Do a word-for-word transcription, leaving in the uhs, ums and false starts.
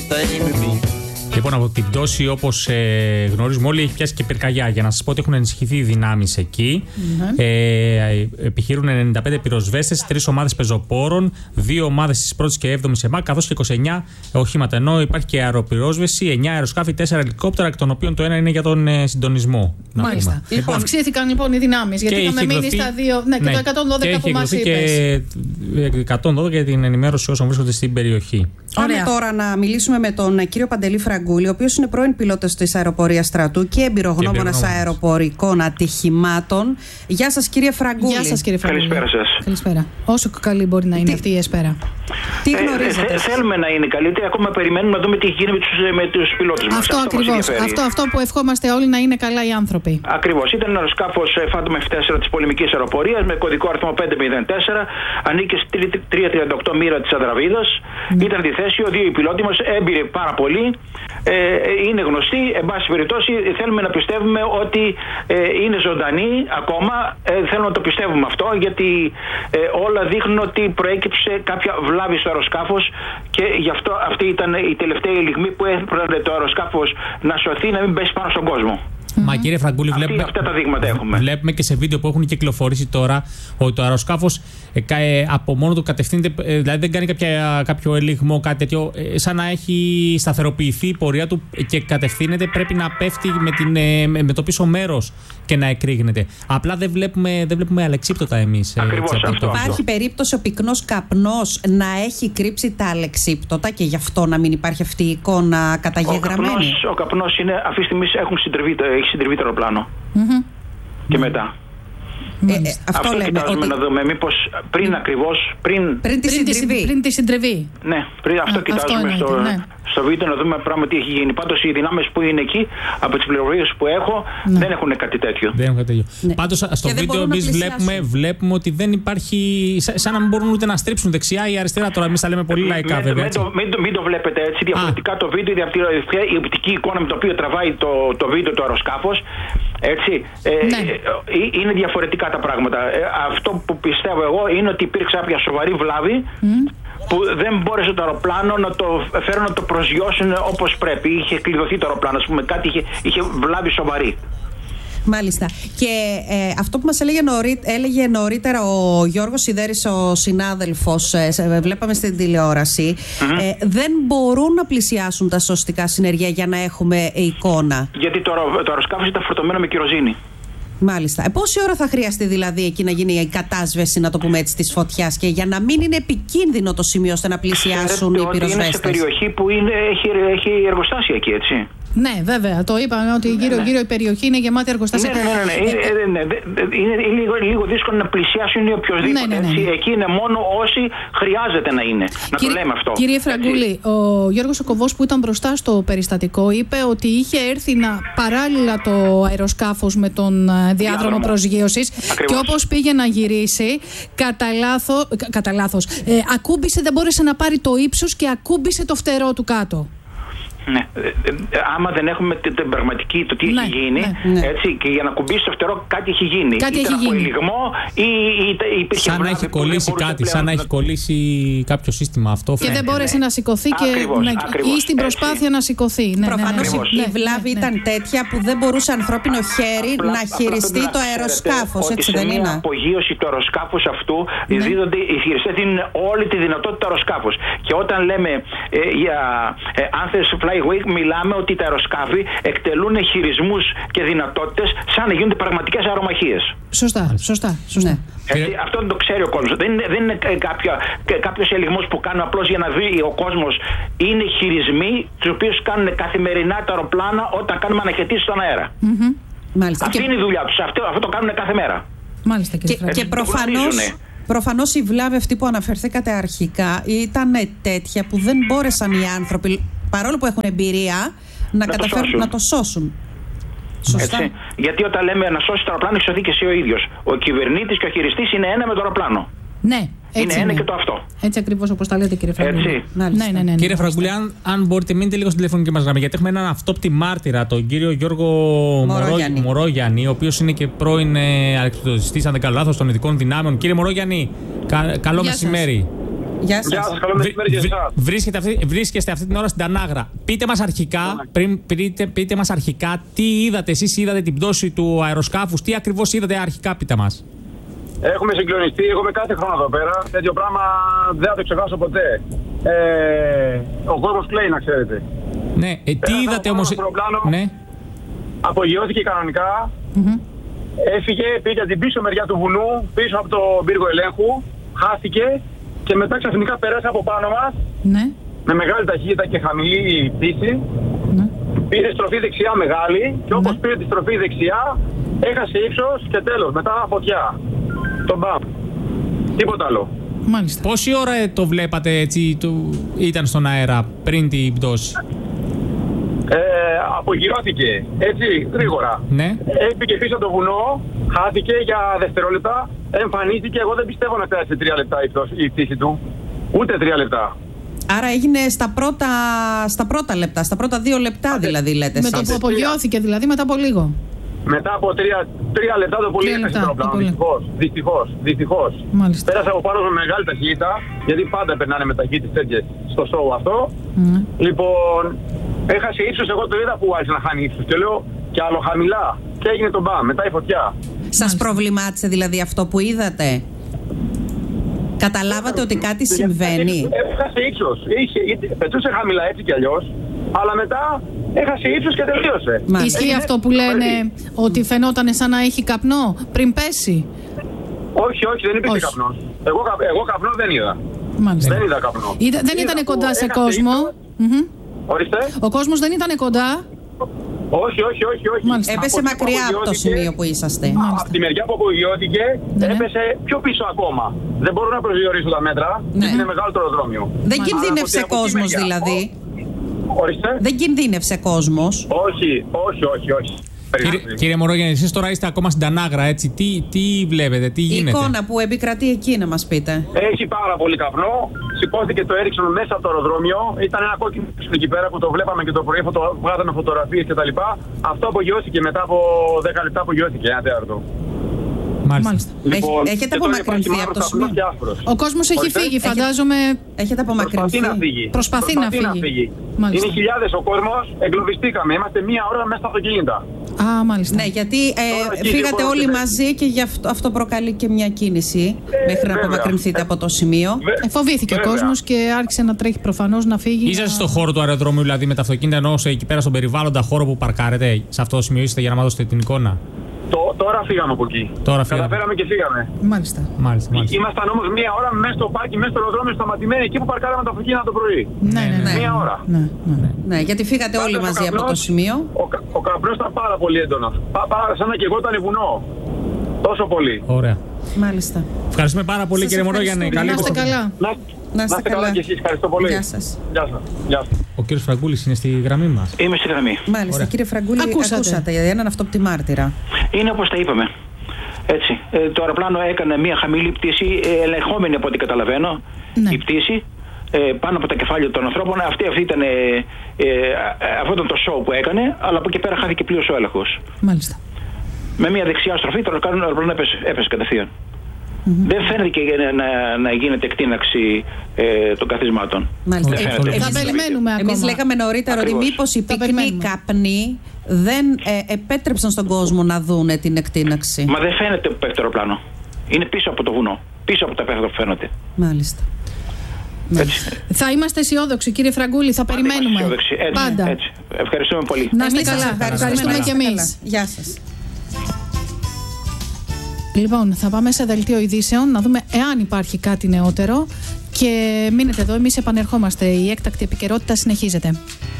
Λοιπόν, από την πτώση, όπως ε, γνωρίζουμε όλοι, έχει πιάσει και πυρκαγιά. Για να σας πω ότι έχουν ενισχυθεί οι δυνάμεις εκεί. Mm-hmm. Ε, επιχειρούν ενενήντα πέντε πυροσβέστες, τρεις ομάδες πεζοπόρων, δύο ομάδες της πρώτης και έβδομης ΕΜΑ, καθώς και είκοσι εννέα οχήματα. Ενώ υπάρχει και αεροπυρόσβεση, εννέα αεροσκάφη, τέσσερα ελικόπτερα, εκ των οποίων το ένα είναι για τον ε, συντονισμό. Μάλιστα. Λοιπόν, αυξήθηκαν λοιπόν οι δυνάμεις, γιατί είχαμε μείνει εκδοθεί, στα δύο. Ναι, και ναι, το εκατόν δώδεκα που μας είπες. Και εκατόν δώδεκα για την ενημέρωση όσων βρίσκονται στην περιοχή. Πάμε τώρα να μιλήσουμε με τον κύριο Παντελή Φραγκούλη, ο οποίος είναι πρώην πιλότος της αεροπορίας στρατού και εμπειρογνώμονας αεροπορικών ατυχημάτων. Γεια σας, κύριε Φραγκούλη. Γεια σας, κύριε Φραγκούλη. Καλησπέρα σας. Καλησπέρα. Όσο καλή μπορεί να είναι τι, αυτή η εσπέρα. Τι γνωρίζετε? Ε, θέλουμε να είναι καλύτερη, ακόμα περιμένουμε να δούμε τι γίνει με τους, με τους πιλότους μας. Αυτό, αυτό ακριβώς. Αυτό, αυτό που ευχόμαστε όλοι, να είναι καλά οι άνθρωποι. Ακριβώς. Ήταν ένα αεροσκάφος Phantom εφ τέσσερα της πολεμικής αεροπορίας με κωδικό αριθμό πέντε μηδέν τέσσερα. Ανήκε στη τριακόσια τριάντα οκτώ μοίρα της Ανδραβίδας. Mm. Ήταν διθέσιο, δύο οι πιλότοι μας, έμπειροι πάρα πολύ. Ε, είναι γνωστοί. Εν πάση περιπτώσει, θέλουμε να πιστεύουμε ότι ε, είναι ζωντανοί ακόμα. Ε, θέλουμε να το πιστεύουμε αυτό, γιατί ε, όλα δείχνουν ότι προέκυψε κάποια βλάβη στο αεροσκάφος και γι' αυτό αυτή ήταν η τελευταία λιγμή που έπρεπε το αεροσκάφος να σωθεί, να μην πέσει πάνω στον κόσμο. Μα κύριε Φραγκούλη, βλέπουμε, αυτά τα δείγματα έχουμε. Βλέπουμε και σε βίντεο που έχουν κυκλοφορήσει τώρα ότι το αεροσκάφος ε, ε, από μόνο του κατευθύνεται, ε, δηλαδή δεν κάνει κάποια, κάποιο ελιγμό, κάτι τέτοιο, ε, σαν να έχει σταθεροποιηθεί η πορεία του και κατευθύνεται, πρέπει να πέφτει με, την, ε, με το πίσω μέρος και να εκρήγνεται. Απλά δεν βλέπουμε, δεν βλέπουμε αλεξίπτωτα εμείς. Ε, Ακριβώς αυτό, αυτό. Υπάρχει περίπτωση ο πυκνός καπνός να έχει κρύψει τα αλεξίπτωτα και γι' αυτό να μην υπάρχει αυτή η εικόνα καταγεγραμμένη? Ο καπνός, ο καπνός είναι, αυτή τη στιγμή έχουν συντριβεί, έχει συντριβεί το αεροπλάνο. Mm-hmm. Και μετά. Ε, ε, αυτό, αυτό λέμε, κοιτάζουμε ότι... να δούμε μήπως πριν ακριβώς, πριν... Πριν τη συντριβή. Πριν τη συντριβή. Ναι, πριν αυτό Α, κοιτάζουμε αυτό στο, ναι. στο βίντεο να δούμε πράγματι τι έχει γίνει. Πάντως οι δυνάμεις που είναι εκεί, από τις πληροφορίες που έχω, ναι. δεν έχουν κάτι τέτοιο. Δεν έχουν κάτι τέτοιο. Ναι. Πάντως στο και βίντεο εμείς βλέπουμε, βλέπουμε ότι δεν υπάρχει, σαν να μην μπορούν ούτε να στρίψουν δεξιά ή αριστερά. Τώρα εμείς τα λέμε πολύ λαϊκά με, βέβαια. Μην το, μην, το, μην το βλέπετε έτσι διαφορετικά. Α. Το βίντεο, η οπτική εικόνα με το οποίο τραβάει το, το βίντεο το αεροσκάφος, έτσι, ε, ναι. ε, είναι διαφορετικά τα πράγματα. Ε, αυτό που πιστεύω εγώ είναι ότι υπήρξε κάποια σοβαρή βλάβη mm. που δεν μπόρεσε το αεροπλάνο να το φέρουν να το προσγειώσουν όπως πρέπει. Είχε κλειδωθεί το αεροπλάνο, ας πούμε, κάτι είχε, είχε βλάβη σοβαρή. Μάλιστα. Και ε, αυτό που μας έλεγε, νωρί, έλεγε νωρίτερα ο Γιώργος Σιδέρης, ο συνάδελφος, ε, βλέπαμε στην τηλεόραση, mm-hmm. ε, δεν μπορούν να πλησιάσουν τα σωστικά συνεργεία για να έχουμε εικόνα. Γιατί το, το αεροσκάφος ήταν φορτωμένο με κυροζήνη. Μάλιστα. Ε, πόση ώρα θα χρειαστεί δηλαδή εκεί να γίνει η κατάσβεση, να το πούμε έτσι, της φωτιάς, και για να μην είναι επικίνδυνο το σημείο ώστε να πλησιάσουν οι πυροσβέστες? Είναι σε περιοχή που είναι, έχει, έχει εργοστάσια εκεί, έτσι. Ναι, βέβαια. Το είπαμε ότι γύρω-γύρω ναι. η περιοχή είναι γεμάτη εργοστάσια. Ναι, ναι, ναι. ναι. Είναι, ναι, ναι. είναι λίγο, λίγο δύσκολο να πλησιάσουν ή οποιοδήποτε. Ναι, ναι, ναι, ναι. Εκεί είναι μόνο όσοι χρειάζεται να είναι. Να Κύριε, το λέμε αυτό. Κύριε Φραγκούλη, ο Γιώργος ο Κοβός που ήταν μπροστά στο περιστατικό είπε ότι είχε έρθει να παράλληλα το αεροσκάφος με τον διάδρομο προσγείωσης και όπως πήγε να γυρίσει, κατά, λάθο, κατά λάθος, ε, ακούμπησε, δεν μπόρεσε να πάρει το ύψος και ακούμπησε το φτερό του κάτω. Ναι. Άμα δεν έχουμε την πραγματική το τι ναι, έχει γίνει, ναι, ναι. έτσι, και για να κουμπίσει το φτερό κάτι έχει γίνει. Κάτι Ήταν έχει από γίνει. ελιγμό ή, ή υπήρχε σαν να έχει κολλήσει κάτι, σαν να έχει κολλήσει κάποιο σύστημα αυτό. Και ναι, δεν μπόρεσε ναι. να σηκωθεί και ακριβώς, να, ακριβώς, ή στην προσπάθεια έτσι. να σηκωθεί. Ναι, προφανώς ναι, ναι, ναι. η βλάβη ναι, ήταν ναι. τέτοια που δεν μπορούσε ανθρώπινο χέρι απλά, να χειριστεί το αεροσκάφος, έτσι δεν είναι? Σε μια απογείωση του αεροσκάφους αυτού δίδονται, οι χειριστές δίνουν όλη τη δυνατότητα του αεροσκάφους. Και όταν λέμε για Anthers Fly Away, μιλάμε ότι τα αεροσκάφη εκτελούν χειρισμούς και δυνατότητες σαν να γίνονται πραγματικές αερομαχίες. Σωστά, σωστά, σωστά. Έτσι, αυτό δεν το ξέρει ο κόσμος. Δεν είναι, δεν είναι κάποια, κάποιος ελιγμός που κάνουν απλώς για να δει ο κόσμος. Είναι χειρισμοί τους οποίους κάνουν καθημερινά τα αεροπλάνα όταν κάνουμε αναχαιτήσεις στον αέρα. Mm-hmm. Μάλιστα. Αυτή και... είναι η δουλειά τους. Αυτό, αυτό το κάνουν κάθε μέρα. Μάλιστα, και, και προφανώς. Προφανώς η βλάβη αυτή που αναφερθήκατε αρχικά ήταν τέτοια που δεν μπόρεσαν οι άνθρωποι, παρόλο που έχουν εμπειρία, να, να καταφέρουν το να το σώσουν. Σωστά. Έτσι. Γιατί όταν λέμε να σώσει το αεροπλάνο, έχει σωθεί και εσύ ο ίδιος. Ο κυβερνήτης και ο χειριστής είναι ένα με το αεροπλάνο. Ναι. Έτσι είναι, είναι ένα και το αυτό. Έτσι ακριβώς όπως τα λέτε, κύριε Φραγκούλη. Ναι, ναι, ναι, ναι, κύριε Φραγκούλη, αν, αν μπορείτε, μείνετε λίγο στην τηλεφωνική μας γραμμή, γιατί έχουμε έναν αυτόπτη μάρτυρα, τον κύριο Γιώργο Μορόγιαννη, Μορόγιαννη, ο οποίος είναι και πρώην ε, αλεξιπτοδιστής, αν δεν κάνω λάθος, των ειδικών δυνάμεων. Κύριε Μορόγιαννη, κα, καλό Γεια μεσημέρι. Γεια σας. Γεια σας, καλό μεσημέρι και εσάς. Βρίσκεστε αυτή, βρίσκεστε αυτή την ώρα στην Τανάγρα. Πείτε μας αρχικά, πριν, πείτε, πείτε μας αρχικά τι είδατε, εσείς είδατε την πτώση του αεροσκάφους, τι ακριβώς είδατε αρχικά, πείτε μας. Έχουμε συγκλονιστεί, εγώ είμαι κάθε χρόνο εδώ πέρα. Τέτοιο πράγμα δεν θα το ξεχάσω ποτέ. Ε, ο κόσμος κλαίει, να ξέρετε. Ναι, ε, τι Ένα είδατε όμως. Ναι. Απογειώθηκε κανονικά. Mm-hmm. Έφυγε, πήγε την πίσω μεριά του βουνού, πίσω από τον πύργο ελέγχου. Χάθηκε και μετά ξαφνικά πέρασε από πάνω μας. Ναι. Με μεγάλη ταχύτητα και χαμηλή πτήση. Ναι. Πήρε στροφή δεξιά μεγάλη και όπως ναι. πήρε τη στροφή δεξιά, έχασε ύψος και τέλος, μετά φωτιά. Τον μπαμ. Τίποτα άλλο. Μάλιστα. Πόση ώρα το βλέπατε έτσι, το... ήταν στον αέρα πριν την πτώση? Ε, απογειώθηκε έτσι γρήγορα. Ναι. Έπηκε πίσω από το βουνό, χάθηκε για δευτερόλεπτα, εμφανίστηκε. Εγώ δεν πιστεύω να πέρασε τρία λεπτά η, πτώση, η πτήση του. Ούτε τρία λεπτά. Άρα έγινε στα πρώτα, στα πρώτα λεπτά, στα πρώτα δύο λεπτά δηλαδή λέτε. Με το που απογειώθηκε δηλαδή μετά από λίγο. Μετά από τρία, τρία λεπτά το πολύ έχασε το αεροπλάνο. Δυστυχώς. Δυστυχώς. Δυστυχώς. Πέρασε από πάνω με μεγάλη ταχύτητα, γιατί πάντα περνάνε με ταχύτητες τέτοιες στο show αυτό. Mm. Λοιπόν, έχασε ύψος, εγώ το είδα που άρχισε να χάνει ύψος. Και λέω κι άλλο χαμηλά. Και έγινε το μπαμ, μετά η φωτιά. Σας προβλημάτισε δηλαδή αυτό που είδατε? Καταλάβατε ότι κάτι συμβαίνει? Έχασε ύψος. Πετούσε χαμηλά έτσι κι αλλιώς. Αλλά μετά έχασε ύψος και τελείωσε. Ισχύει αυτό που λένε ότι φαινόταν σαν να έχει καπνό πριν πέσει? Όχι, όχι, δεν υπήρχε καπνός. Εγώ, εγώ καπνό δεν είδα. Μάλιστα. Δεν είδα καπνό. Είδα, δεν ήταν κοντά σε κόσμο. Mm-hmm. Ορίστε. Ο κόσμος δεν ήταν κοντά. Όχι, όχι, όχι. όχι. Μάλιστα. Έπεσε μακριά από το σημείο που είσαστε. Από τη μεριά που απογειώθηκε, ναι. έπεσε πιο πίσω ακόμα. Δεν μπορώ να προσδιορίσω τα μέτρα. Ναι. Είναι μεγάλο το αεροδρόμιο. Δεν κινδύνευσε κόσμος δηλαδή? Ορίστε. Δεν κινδύνευσε κόσμος? Όχι, όχι, όχι, όχι. Κύριε, κύριε Μορόγιαννη, εσείς τώρα είστε ακόμα στην Τανάγρα, έτσι. Τι, τι βλέπετε, τι γίνεται? Η εικόνα που επικρατεί εκεί, να μας πείτε. Έχει πάρα πολύ καπνό. Σηκώθηκε το Έριξον μέσα από το αεροδρόμιο. Ήταν ένα κόκκινο εκεί πέρα που το βλέπαμε και το πρωί, φωτο... βγάζαμε φωτογραφίες κτλ. Αυτό απογειώθηκε μετά από δέκα λεπτά, απογειώθηκε ένα τέταρτο. Μάλιστα. Λοιπόν, έχετε απομακρυνθεί από το σημείο? Ο κόσμος έχει φύγει, φαντάζομαι. Έχετε απομακρυνθεί? Προσπαθεί να φύγει. Προσπαθεί, Προσπαθεί να φύγει. Να φύγει. Είναι χιλιάδες ο κόσμος, εγκλωβιστήκαμε. Είμαστε μία ώρα μέσα στα αυτοκίνητα. Α, μάλιστα. Ναι, γιατί ε, φύγατε όλοι μαζί και γι' αυτό, αυτό προκαλεί και μια κίνηση ε, μέχρι να απομακρυνθείτε ε, από το σημείο. Ε, φοβήθηκε ο κόσμος και άρχισε να τρέχει προφανώς να φύγει. Είσαστε να... στον χώρο του αεροδρόμιου, δηλαδή με τα αυτοκίνητα, ενώ εκεί πέρα στον περιβάλλοντα χώρο που παρκάρετε, σε αυτό το σημείο είστε για να μας δώσετε την εικόνα? Το, τώρα φύγαμε από εκεί. Τώρα φύγαμε. Καταφέραμε και φύγαμε. Μάλιστα. Μάλιστα, μάλιστα. Ήμασταν όμως μία ώρα μέσα στο πάρκι, μέσα στο αεροδρόμιο, σταματημένοι εκεί που παρκάραμε τα αυτοκίνητα το πρωί. Ναι, ναι, ναι. Μία ώρα. Ναι, ναι. ναι, γιατί φύγατε όλοι Πάντα μαζί καπνός, από το σημείο. Ο, ο καπνός ήταν πάρα πολύ έντονος. Πά, πάρα σαν να και εγώ ήταν βουνό. Τόσο πολύ. Ωραία. Μάλιστα. Ευχαριστούμε πάρα πολύ, κύριε Μορόγιαννη. Να είστε καλά. Να είστε καλά. καλά και εσείς. Ευχαριστώ πολύ. Γεια σας. Γεια σας. Γεια σας. Ο κύριος Φραγκούλης είναι στη γραμμή μας. Είμαι στη γραμμή. Μάλιστα. Ωραία. Κύριε Φραγκούλη, ακούσατε, ακούσατε για έναν αυτόπτη μάρτυρα. Είναι όπως τα είπαμε. Έτσι. Ε, το αεροπλάνο έκανε μια χαμηλή πτήση, ε, ελεγχόμενη από ό,τι καταλαβαίνω, ναι. η πτήση, ε, πάνω από τα κεφάλια των ανθρώπων. Αυτή, αυτή ήταν, ε, ε, αυτό ήταν το show που έκανε, αλλά από εκεί πέρα χάθηκε πλήρως ο έλεγχος. Μάλιστα. Με μια δεξιά στροφή, το αεροπλάνο έπεσε, έπεσε κατευθείαν. Mm-hmm. Δεν φαίνεται και να, να, να γίνεται εκτείναξη ε, των καθισμάτων. Μάλιστα. Δεν ε, θα περιμένουμε ακόμα. Εμείς λέγαμε νωρίτερα ότι μήπως οι πυκνοί καπνοί δεν ε, επέτρεψαν στον κόσμο να δούνε την εκτείναξη. Μα δεν φαίνεται που πέφτει το αεροπλάνο. Είναι πίσω από το βουνό. Πίσω από τα πέφτια που φαίνονται. Μάλιστα. Έτσι. Θα είμαστε αισιόδοξοι, κύριε Φραγκούλη, θα Πάντα περιμένουμε. Έτσι, Πάντα. Έτσι. Ευχαριστούμε πολύ. Να είστε καλά. Ευχαριστούμε, ευχαριστούμε και εμείς. Γεια σας. Λοιπόν, θα πάμε σε δελτίο ειδήσεων να δούμε εάν υπάρχει κάτι νεότερο και μείνετε εδώ, εμείς επανερχόμαστε. Η έκτακτη επικαιρότητα συνεχίζεται.